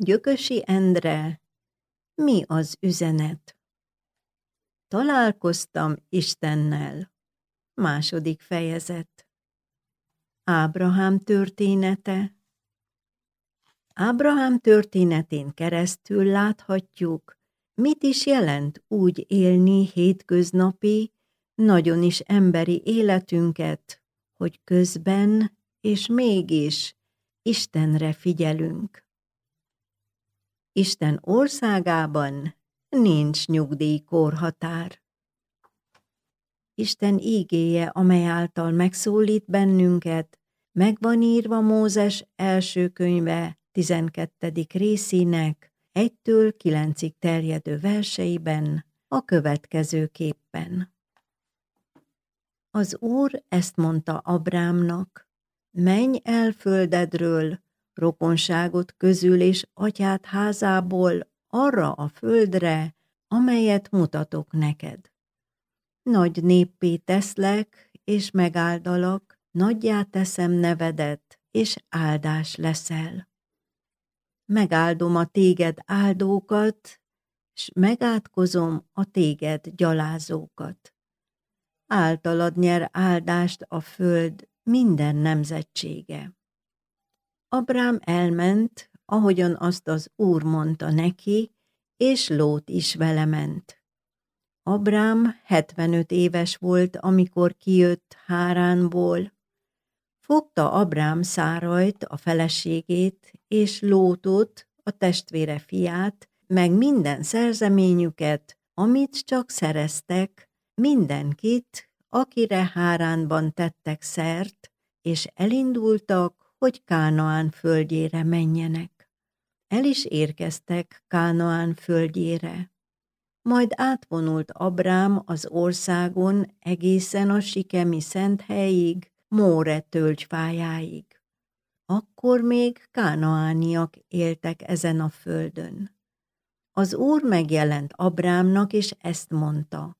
Gyökösi Endre, mi az üzenet? Találkoztam Istennel. Második fejezet. Ábrahám története. Ábrahám történetén keresztül láthatjuk, mit is jelent úgy élni hétköznapi, nagyon is emberi életünket, hogy közben és mégis Istenre figyelünk. Isten országában nincs nyugdíjkorhatár. Isten ígéje, amely által megszólít bennünket, meg van írva Mózes első könyve 12. részének 1-től 9-ig terjedő verseiben a következőképpen. Az Úr ezt mondta Abrámnak: menj el földedről, rokonságot közül és atyád házából arra a földre, amelyet mutatok neked. Nagy néppé teszlek, és megáldalak, nagyjá teszem nevedet, és áldás leszel. Megáldom a téged áldókat, s megátkozom a téged gyalázókat. Általad nyer áldást a föld minden nemzetsége. Abrám elment, ahogyan azt az Úr mondta neki, és Lót is vele ment. Abrám 75 éves volt, amikor kijött Háránból. Fogta Abrám Szárajt, a feleségét, és Lótot, a testvére fiát, meg minden szerzeményüket, amit csak szereztek, mindenkit, akire Háránban tettek szert, és elindultak, hogy Kánaán földjére menjenek. El is érkeztek Kánaán földjére. Majd átvonult Abrám az országon egészen a sikemi szent helyig, Móre tölgyfájáig. Akkor még kánaániak éltek ezen a földön. Az Úr megjelent Abrámnak, és ezt mondta: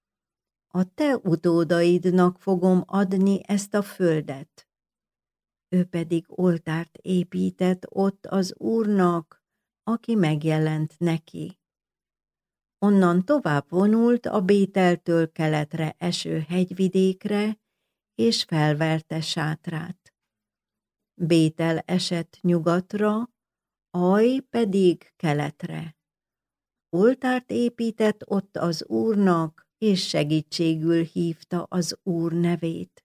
a te utódaidnak fogom adni ezt a földet. Ő pedig oltárt épített ott az Úrnak, aki megjelent neki. Onnan tovább vonult a Bételtől keletre eső hegyvidékre, és felverte sátrát. Bétel esett nyugatra, Aj pedig keletre. Oltárt épített ott az Úrnak, és segítségül hívta az Úr nevét.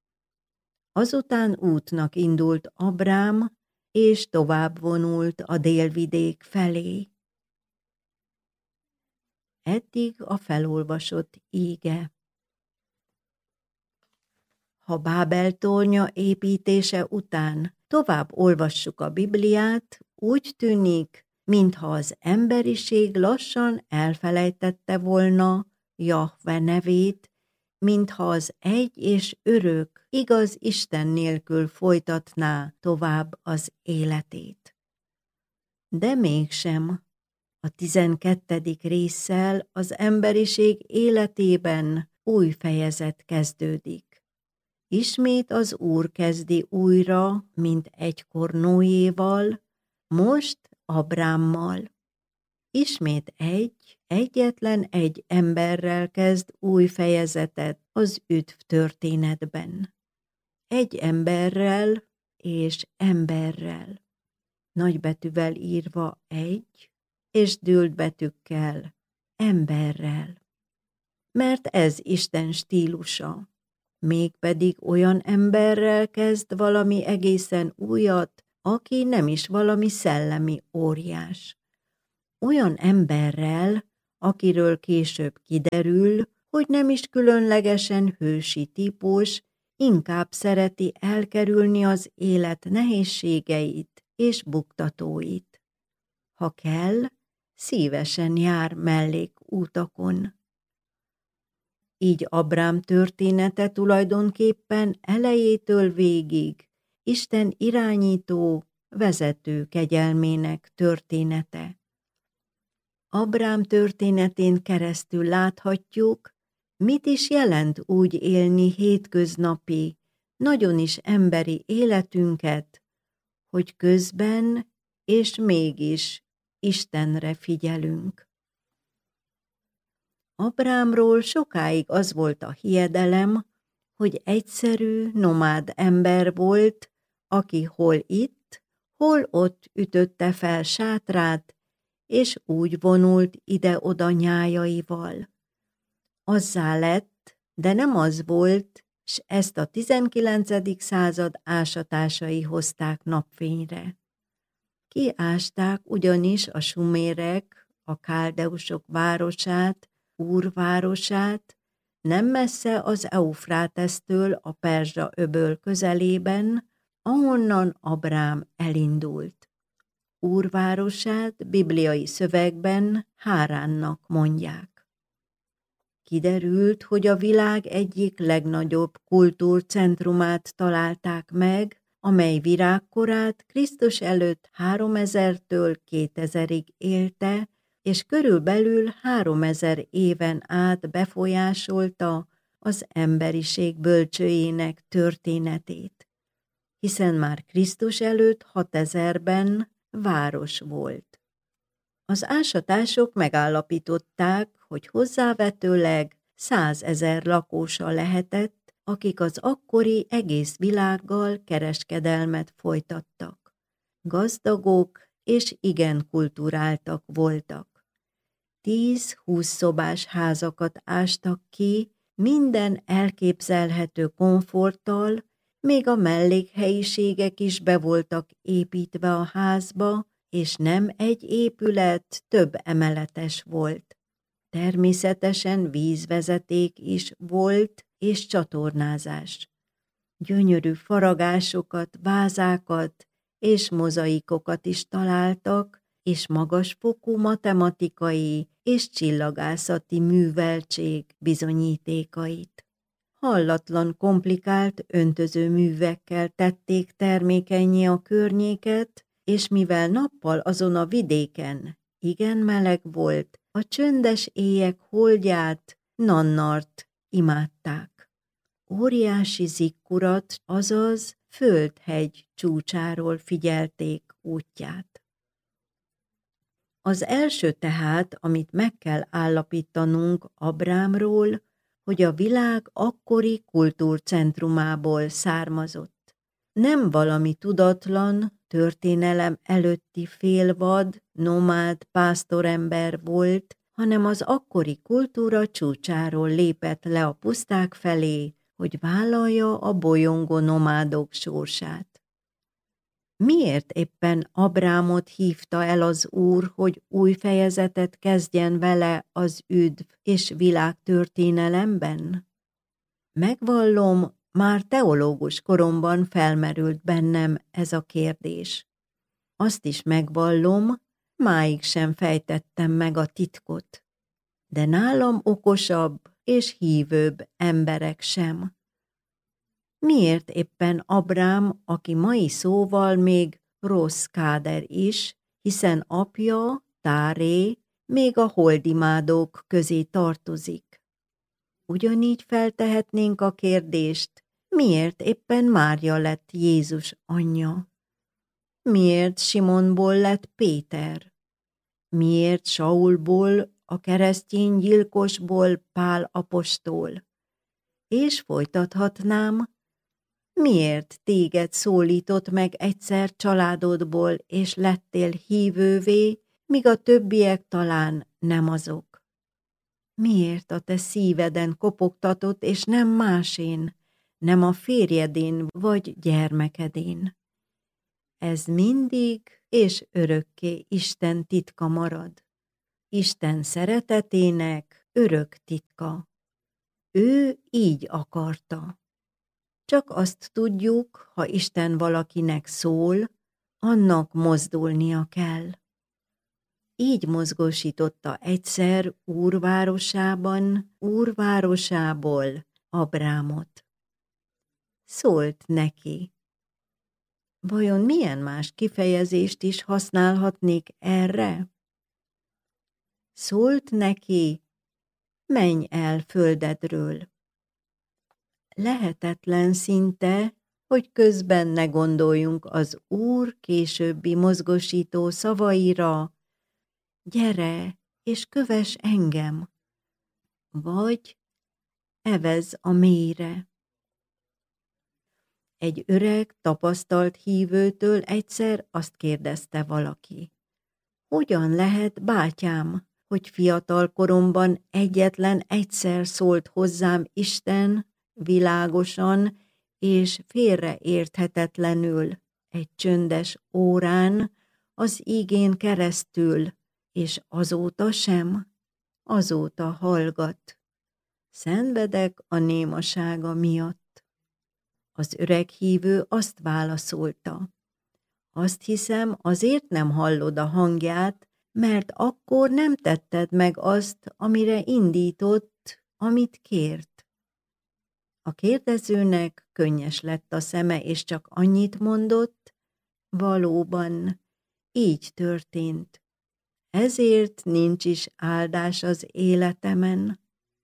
Azután útnak indult Abrám, és tovább vonult a délvidék felé. Eddig a felolvasott íge. Ha Bábel tornya építése után tovább olvassuk a Bibliát, úgy tűnik, mintha az emberiség lassan elfelejtette volna Jahve nevét, mintha az egy és örök, igaz Isten nélkül folytatná tovább az életét. De mégsem. A 12. résszel az emberiség életében új fejezet kezdődik. Ismét az Úr kezdi újra, mint egykor Noéval, most Abrámmal. Ismét egyetlen egy emberrel kezd új fejezetet az üdv történetben. Egy emberrel és emberrel. Nagybetűvel írva egy, és dűlt betűkkel emberrel. Mert ez Isten stílusa. Mégpedig olyan emberrel kezd valami egészen újat, aki nem is valami szellemi óriás. Olyan emberrel, akiről később kiderül, hogy nem is különlegesen hősi típus, inkább szereti elkerülni az élet nehézségeit és buktatóit. Ha kell, szívesen jár mellékútakon. Így Abrám története tulajdonképpen elejétől végig Isten irányító, vezető kegyelmének története. Abrám történetén keresztül láthatjuk, mit is jelent úgy élni hétköznapi, nagyon is emberi életünket, hogy közben és mégis Istenre figyelünk. Abrámról sokáig az volt a hiedelem, hogy egyszerű, nomád ember volt, aki hol itt, hol ott ütötte fel sátrát, és úgy vonult ide-oda nyájaival. Azzá lett, de nem az volt, s ezt a 19. század ásatásai hozták napfényre. Kiásták ugyanis a sumérek, a káldeusok városát, Úr városát, nem messze az Eufrátesztől a Perzsa-öböl közelében, ahonnan Abrám elindult. Úr városát bibliai szövegben Háránnak mondják. Kiderült, hogy a világ egyik legnagyobb kultúrcentrumát találták meg, amely virágkorát Krisztus előtt 3000-től 2000-ig élte, és körülbelül 3000 éven át befolyásolta az emberiség bölcsőjének történetét, hiszen már Krisztus előtt 6000-ben város volt. Az ásatások megállapították, hogy hozzávetőleg 100 000 lakósa lehetett, akik az akkori egész világgal kereskedelmet folytattak. Gazdagok és igen kulturáltak voltak. 10-20 szobás házakat ástak ki, minden elképzelhető komforttal, még a mellékhelyiségek is be voltak építve a házba, és nem egy épület több emeletes volt. Természetesen vízvezeték is volt, és csatornázás. Gyönyörű faragásokat, vázákat és mozaikokat is találtak, és magasfokú matematikai és csillagászati műveltség bizonyítékait. Hallatlan komplikált öntözőművekkel tették termékennyé a környéket, és mivel nappal azon a vidéken igen meleg volt, a csöndes éjek holdját, Nannart imádták. Óriási zikkurat, azaz Földhegy csúcsáról figyelték útját. Az első tehát, amit meg kell állapítanunk Abrámról, hogy a világ akkori kultúrcentrumából származott. Nem valami tudatlan, történelem előtti félvad, nomád pásztorember volt, hanem az akkori kultúra csúcsáról lépett le a puszták felé, hogy vállalja a bolyongó nomádok sorsát. Miért éppen Abrámot hívta el az Úr, hogy új fejezetet kezdjen vele az üdv és világtörténelemben? Megvallom, már teológus koromban felmerült bennem ez a kérdés. Azt is megvallom, máig sem fejtettem meg a titkot, de nálam okosabb és hívőbb emberek sem. Miért éppen Abrám, aki mai szóval még rossz káder is, hiszen apja, Táré, még a holdimádók közé tartozik? Ugyanígy feltehetnénk a kérdést, miért éppen Mária lett Jézus anyja? Miért Simonból lett Péter? Miért Saulból, a keresztény gyilkosból Pál apostol? És folytathatnám, miért téged szólított meg egyszer családodból, és lettél hívővé, míg a többiek talán nem azok? Miért a te szíveden kopogtatott, és nem másén, nem a férjedén vagy gyermekedén? Ez mindig és örökké Isten titka marad. Isten szeretetének örök titka. Ő így akarta. Csak azt tudjuk, ha Isten valakinek szól, annak mozdulnia kell. Így mozgósította egyszer Úr városából Abrámot. Szólt neki. Vajon milyen más kifejezést is használhatnék erre? Szólt neki, menj el földedről. Lehetetlen szinte, hogy közben ne gondoljunk az Úr későbbi mozgosító szavaira: gyere és kövess engem, vagy evezz a mélyre. Egy öreg, tapasztalt hívőtől egyszer azt kérdezte valaki: hogyan lehet, bátyám, hogy fiatal koromban egyetlen egyszer szólt hozzám Isten világosan és félreérthetetlenül egy csöndes órán, az ígén keresztül, és azóta sem? Azóta hallgat. Szenvedek a némasága miatt. Az öreg hívő azt válaszolta: azt hiszem, azért nem hallod a hangját, mert akkor nem tetted meg azt, amire indított, amit kért. A kérdezőnek könnyes lett a szeme, és csak annyit mondott: valóban, így történt. Ezért nincs is áldás az életemen.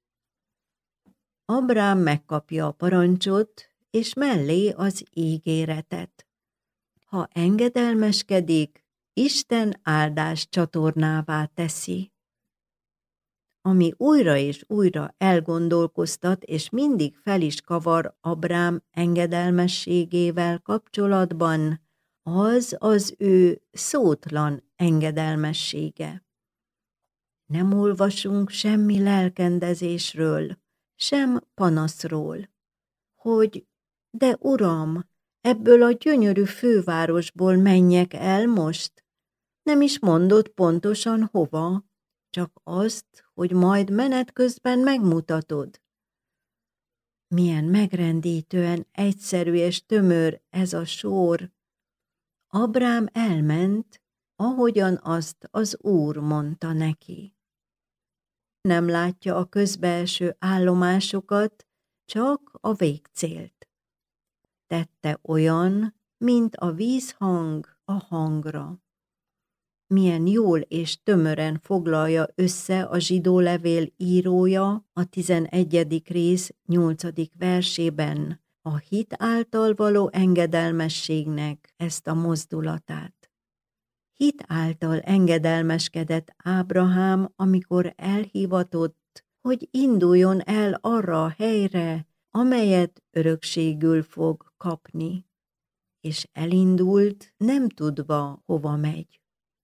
Abrám megkapja a parancsot, és mellé az ígéretet. Ha engedelmeskedik, Isten áldás csatornává teszi. Ami újra és újra elgondolkoztat, és mindig fel is kavar Abrám engedelmességével kapcsolatban, az az ő szótlan engedelmessége. Nem olvasunk semmi lelkendezésről, sem panaszról, hogy de Uram, ebből a gyönyörű fővárosból menjek el most? Nem is mondott pontosan hova, csak azt, hogy majd menet közben megmutatod. Milyen megrendítően egyszerű és tömör ez a sor. Abrám elment, ahogyan azt az Úr mondta neki. Nem látja a közbeeső állomásokat, csak a végcélt. Tette olyan, mint a vízhang a hangra. Milyen jól és tömören foglalja össze a zsidó levél írója a 11. rész 8. versében a hit által való engedelmességnek ezt a mozdulatát. Hit által engedelmeskedett Ábrahám, amikor elhivatott, hogy induljon el arra a helyre, amelyet örökségül fog kapni, és elindult, nem tudva, hova megy.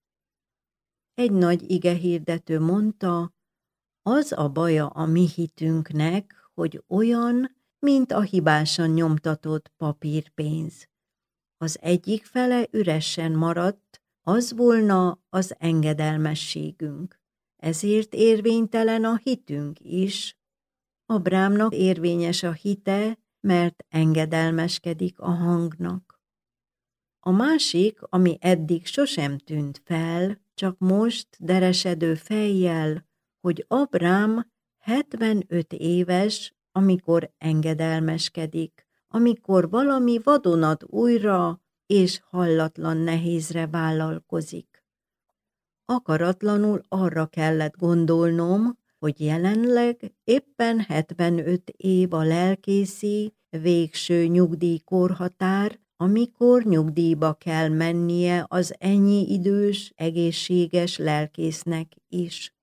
Egy nagy igehirdető mondta: az a baja a mi hitünknek, hogy olyan, mint a hibásan nyomtatott papírpénz. Az egyik fele üresen maradt, az volna az engedelmességünk. Ezért érvénytelen a hitünk is. Abrámnak érvényes a hite, mert engedelmeskedik a hangnak. A másik, ami eddig sosem tűnt fel, csak most deresedő fejjel, hogy Abrám 75 éves, amikor engedelmeskedik, amikor valami vadonat újra és hallatlan nehézre vállalkozik. Akaratlanul arra kellett gondolnom, hogy jelenleg éppen 75 év a lelkészi, végső nyugdíjkorhatár, amikor nyugdíjba kell mennie az ennyi idős, egészséges lelkésznek is.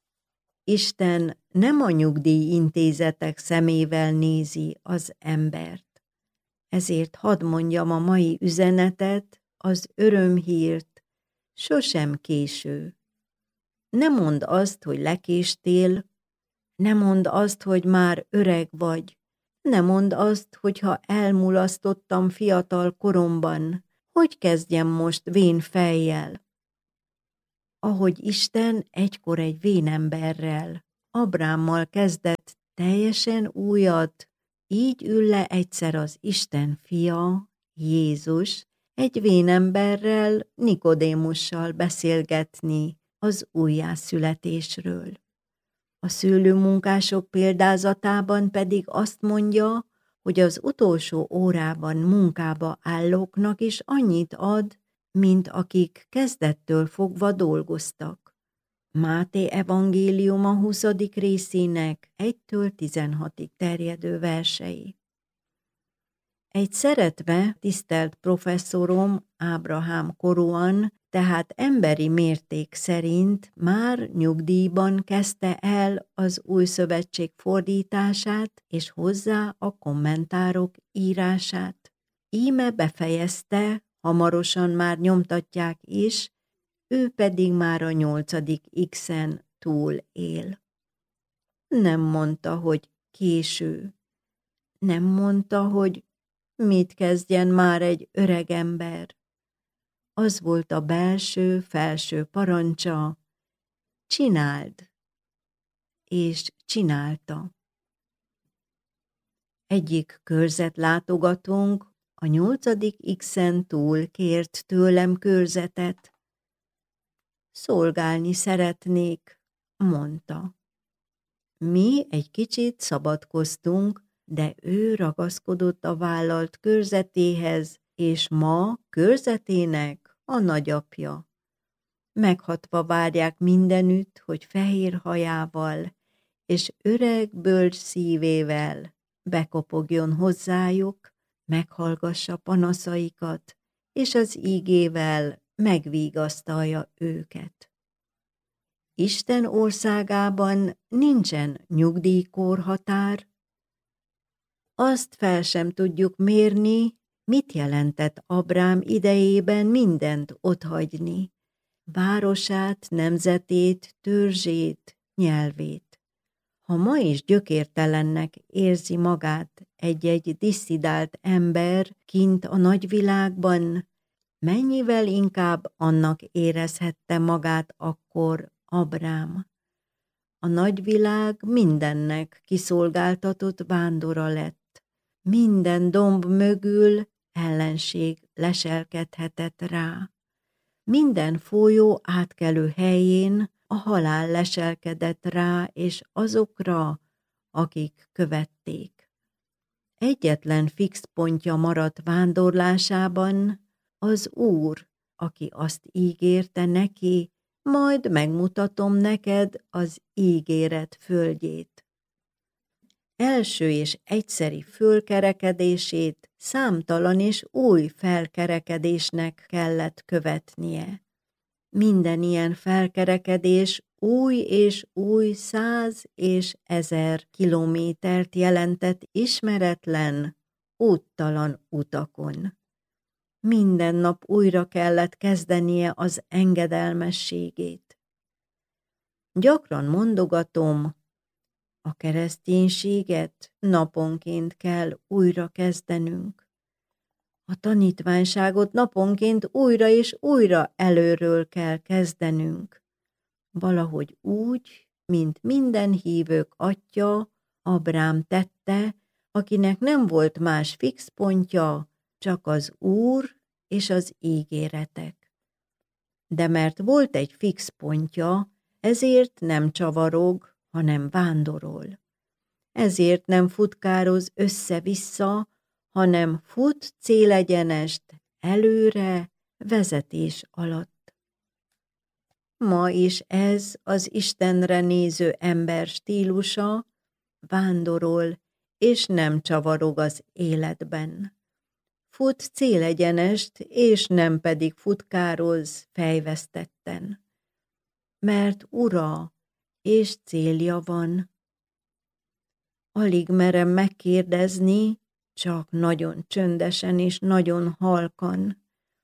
Isten nem a nyugdíjintézetek szemével nézi az embert. Ezért hadd mondjam a mai üzenetet, az örömhírt: sosem késő. Ne mondd azt, hogy lekéstél, ne mondd azt, hogy már öreg vagy, ne mondd azt, hogy ha elmulasztottam fiatal koromban, hogy kezdjem most vén fejjel. Ahogy Isten egykor egy vénemberrel, Abrámmal kezdett teljesen újat, így ül le egyszer az Isten fia, Jézus, egy vénemberrel, Nikodémussal beszélgetni az újjászületésről. A szőlőmunkások példázatában pedig azt mondja, hogy az utolsó órában munkába állóknak is annyit ad, mint akik kezdettől fogva dolgoztak. Máté evangéliuma 20. részének 1-től 16-ig terjedő versei. Egy szeretve tisztelt professzorom Ábrahám korúan, tehát emberi mérték szerint már nyugdíjban kezdte el az Új Szövetség fordítását és hozzá a kommentárok írását. Íme befejezte, hamarosan már nyomtatják is, ő pedig már a 8. X-en túl él. Nem mondta, hogy késő. Nem mondta, hogy mit kezdjen már egy öreg ember. Az volt a belső-felső parancsa, csináld, és csinálta. Egyik körzetlátogatónk a 8. X-en túl kért tőlem körzetet. Szolgálni szeretnék, mondta. Mi egy kicsit szabadkoztunk, de ő ragaszkodott a vállalt körzetéhez, és ma körzetének a nagyapja. Meghatva várják mindenütt, hogy fehér hajával és öreg bölcs szívével bekopogjon hozzájuk, meghallgassa panaszaikat, és az ígével megvigasztalja őket. Isten országában nincsen nyugdíjkorhatár. Azt fel sem tudjuk mérni, mit jelentett Abrám idejében mindent otthagyni, városát, nemzetét, törzsét, nyelvét. Ha ma is gyökértelennek érzi magát egy-egy disszidált ember kint a nagyvilágban, mennyivel inkább annak érezhette magát akkor Abrám. A nagyvilág mindennek kiszolgáltatott vándora lett. Minden domb mögül ellenség leselkedhetett rá. Minden folyó átkelő helyén a halál leselkedett rá és azokra, akik követték. Egyetlen fix pontja maradt vándorlásában, az Úr, aki azt ígérte neki, majd megmutatom neked az ígéret földjét. Első és egyszeri fölkerekedését számtalan és új felkerekedésnek kellett követnie. Minden ilyen felkerekedés új és új 100 és 1000 kilométert jelentett ismeretlen, úttalan utakon. Minden nap újra kellett kezdenie az engedelmességét. Gyakran mondogatom, a kereszténységet naponként kell újra kezdenünk. A tanítványságot naponként újra és újra előről kell kezdenünk. Valahogy úgy, mint minden hívők atya, Abrám tette, akinek nem volt más fix pontja, csak az Úr és az ígéretek. De mert volt egy fix pontja, ezért nem csavarog, hanem vándorol. Ezért nem futkároz össze-vissza, hanem fut célegyenest, előre, vezetés alatt. Ma is ez az Istenre néző ember stílusa, vándorol, és nem csavarog az életben. Fut célegyenest, és nem pedig futkároz fejvesztetten. Mert ura és célja van. Alig merem megkérdezni, csak nagyon csöndesen és nagyon halkan.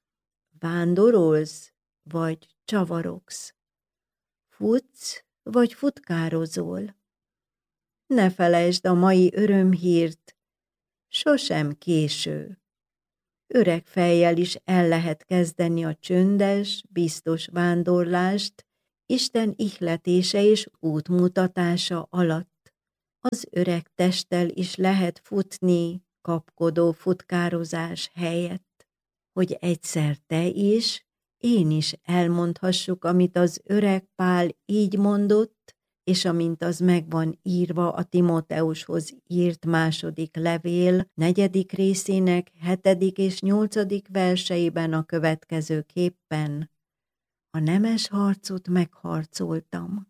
Vándorolsz, vagy csavarogsz? Futsz, vagy futkározol? Ne felejtsd a mai örömhírt, sosem késő. Öreg fejjel is el lehet kezdeni a csöndes, biztos vándorlást Isten ihletése és útmutatása alatt. Az öreg testtel is lehet futni kapkodó futkározás helyett, hogy egyszer te is, én is elmondhassuk, amit az öreg Pál így mondott, és amint az megvan írva a Timóteushoz írt második levél 4. részének 7. és 8. verseiben a következőképpen: a nemes harcot megharcoltam,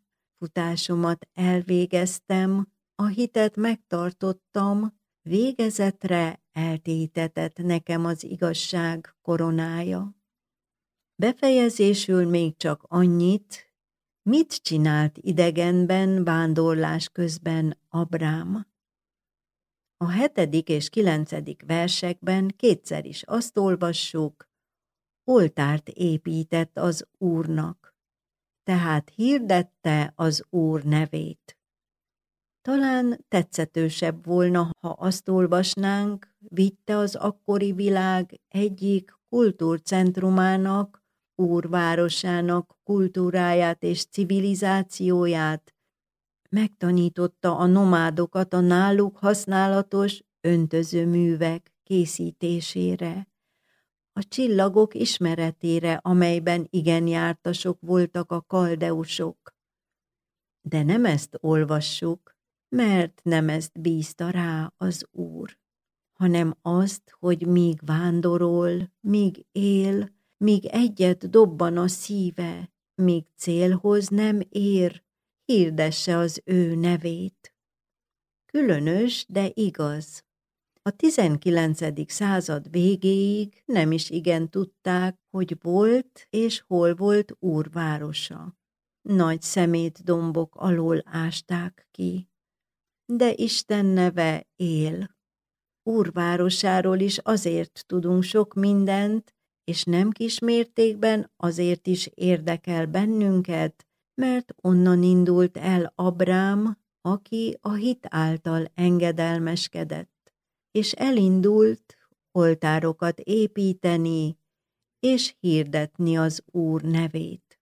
futásomat elvégeztem, a hitet megtartottam, végezetre eltétetett nekem az igazság koronája. Befejezésül még csak annyit, mit csinált idegenben vándorlás közben Abrám. A 7. és 9. versekben kétszer is azt olvassuk, oltárt épített az Úrnak, tehát hirdette az Úr nevét. Talán tetszetősebb volna, ha azt olvasnánk, vitte az akkori világ egyik kultúrcentrumának, Úrvárosának kultúráját és civilizációját, megtanította a nomádokat a náluk használatos öntözőművek készítésére, a csillagok ismeretére, amelyben igen jártasok voltak a kaldeusok. De nem ezt olvassuk, mert nem ezt bízta rá az Úr, hanem azt, hogy míg vándorol, míg él, míg egyet dobban a szíve, míg célhoz nem ér, hirdesse az ő nevét. Különös, de igaz. A 19. század végéig nem is igen tudták, hogy volt és hol volt Úrvárosa. Nagy szemétdombok alól ásták ki. De Isten neve él. Úrvárosáról is azért tudunk sok mindent, és nem kis mértékben azért is érdekel bennünket, mert onnan indult el Abrám, aki a hit által engedelmeskedett, és elindult oltárokat építeni, és hirdetni az Úr nevét.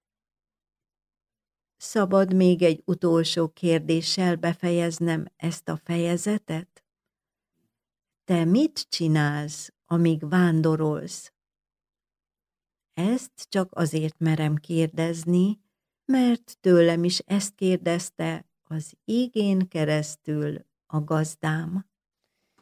Szabad még egy utolsó kérdéssel befejeznem ezt a fejezetet? Te mit csinálsz, amíg vándorolsz? Ezt csak azért merem kérdezni, mert tőlem is ezt kérdezte az igén keresztül a gazdám.